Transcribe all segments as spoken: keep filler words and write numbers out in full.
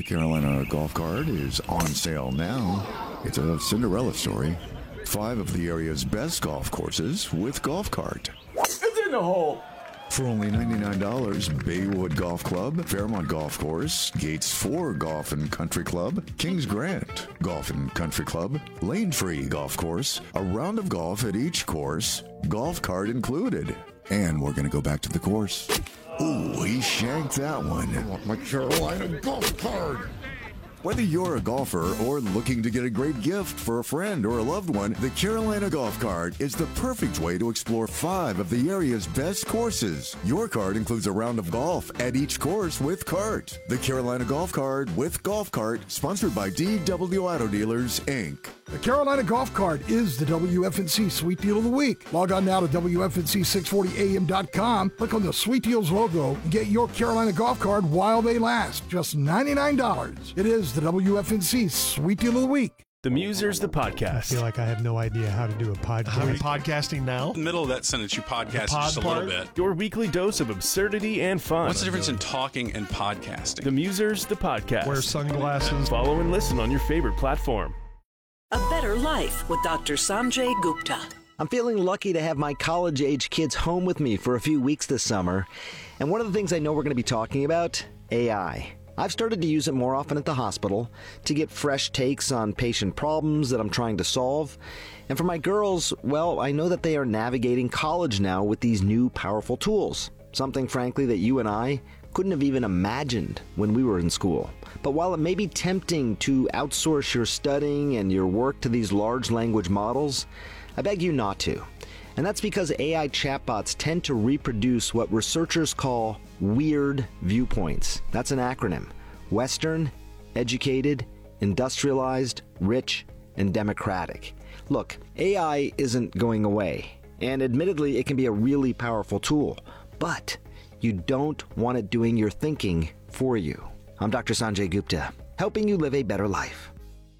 Carolina golf cart is on sale now. It's a Cinderella story. Five of the area's best golf courses with golf cart. It's in the hole. For only ninety-nine dollars, Baywood Golf Club, Fairmont Golf Course, Gates four Golf and Country Club, Kings Grant Golf and Country Club, Lane Free Golf Course, a round of golf at each course, golf cart included. And we're going to go back to the course. Ooh, he shanked that one. I want my Carolina golf cart. Whether you're a golfer or looking to get a great gift for a friend or a loved one, the Carolina Golf Cart is the perfect way to explore five of the area's best courses. Your cart includes a round of golf at each course with cart. The Carolina Golf Cart with golf cart, sponsored by D W Auto Dealers, Incorporated. The Carolina Golf Cart is the W F N C Sweet Deal of the Week. Log on now to W F N C six forty A M dot com. Click on the Sweet Deals logo and get your Carolina Golf Cart while they last. Just ninety-nine dollars. It is the W F N C Sweet Deal of the Week. The Musers, the podcast. I feel like I have no idea how to do a podcast. Are we podcasting now? In the middle of that sentence, you podcast just a little bit. Your weekly dose of absurdity and fun. What's the difference in talking and podcasting? The Musers, the podcast. Wear sunglasses. Follow and listen on your favorite platform. A Better Life with Doctor Sanjay Gupta. I'm feeling lucky to have my college-age kids home with me for a few weeks this summer. And one of the things I know we're going to be talking about, A I. I've started to use it more often at the hospital to get fresh takes on patient problems that I'm trying to solve. And for my girls, well, I know that they are navigating college now with these new powerful tools. Something, frankly, that you and I couldn't have even imagined when we were in school. But while it may be tempting to outsource your studying and your work to these large language models, I beg you not to. And that's because A I chatbots tend to reproduce what researchers call weird viewpoints. That's an acronym. Western, educated, industrialized, rich, and democratic. Look, A I isn't going away. And admittedly, it can be a really powerful tool. But you don't want it doing your thinking for you. I'm Doctor Sanjay Gupta, helping you live a better life.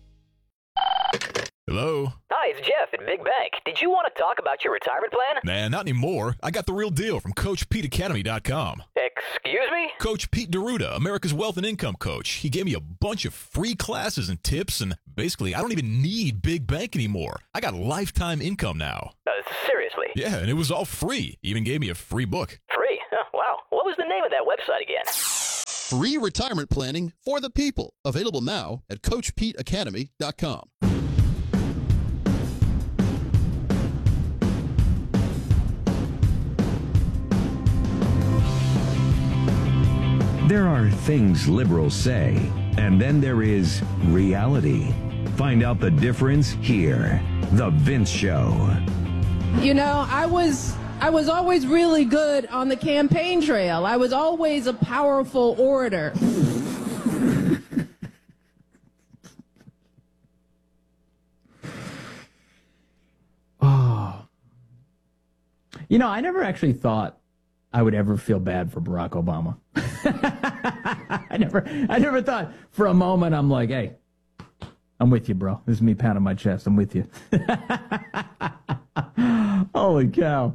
Hello? Hi, it's Jeff at Big Bank. Did you want to talk about your retirement plan? Nah, not anymore. I got the real deal from Coach Pete Academy dot com. Excuse me? Coach Pete D'Arruda, America's Wealth and Income Coach. He gave me a bunch of free classes and tips, and basically, I don't even need Big Bank anymore. I got lifetime income now. Uh, seriously? Yeah, and it was all free. He even gave me a free book. Free? Oh, wow. What was the name of that website again? Free retirement planning for the people. Available now at Coach Pete Academy dot com. There are things liberals say, and then there is reality. Find out the difference here. The Vince Show. You know, I was I was always really good on the campaign trail. I was always a powerful orator. Oh. You know, I never actually thought I would ever feel bad for Barack Obama. I never I never thought for a moment I'm like, hey, I'm with you, bro. This is me pounding my chest. I'm with you. Holy cow.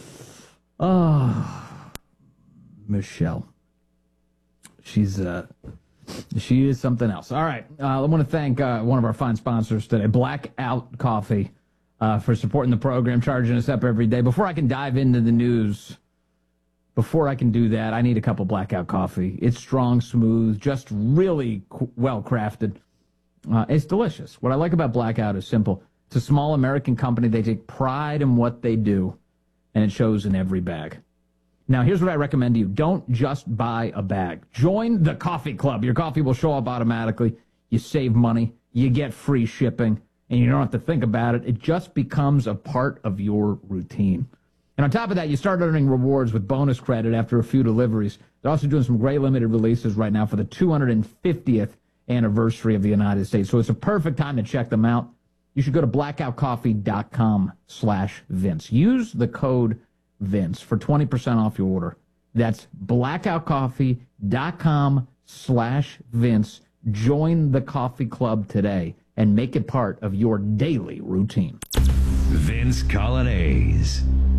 Oh, Michelle. She's, uh, she is something else. All right. Uh, I want to thank uh, one of our fine sponsors today, Blackout Coffee, uh, for supporting the program, charging us up every day. Before I can dive into the news, before I can do that, I need a cup of Blackout Coffee. It's strong, smooth, just really qu- well crafted. Uh, it's delicious. What I like about Blackout is simple. It's a small American company. They take pride in what they do, and it shows in every bag. Now, here's what I recommend to you. Don't just buy a bag. Join the coffee club. Your coffee will show up automatically. You save money. You get free shipping, and you don't have to think about it. It just becomes a part of your routine. And on top of that, you start earning rewards with bonus credit after a few deliveries. They're also doing some great limited releases right now for the two hundred fiftieth anniversary of the United States. So it's a perfect time to check them out. You should go to blackout coffee dot com slash Vince. Use the code Vince for twenty percent off your order. That's blackout coffee dot com slash Vince. Join the coffee club today and make it part of your daily routine. Vince Colonnese.